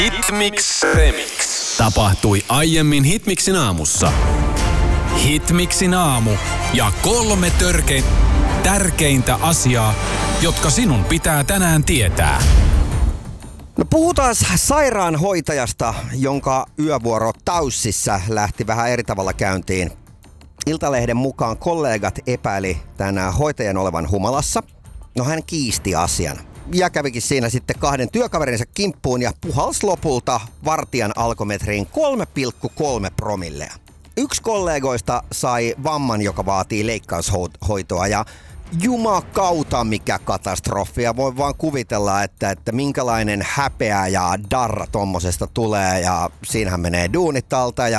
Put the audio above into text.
Hitmix Remix. Tapahtui aiemmin Hitmixin aamussa. Hitmixin aamu ja 3 tärkeintä asiaa, jotka sinun pitää tänään tietää. No puhutaan sairaanhoitajasta, jonka yövuoro Taussissa lähti vähän eri tavalla käyntiin. Iltalehden mukaan kollegat epäili tänään hoitajan olevan humalassa. No hän kiisti asian. Ja kävikin siinä sitten 2 työkaverinsa kimppuun ja puhalsi lopulta vartijan alkometriin 3,3 promillea. Yksi kollegoista sai vamman, joka vaatii leikkaushoitoa ja jumakauta mikä katastrofi. Ja voi vaan kuvitella, että minkälainen häpeä ja darra tommosesta tulee ja siinähän menee duunit alta ja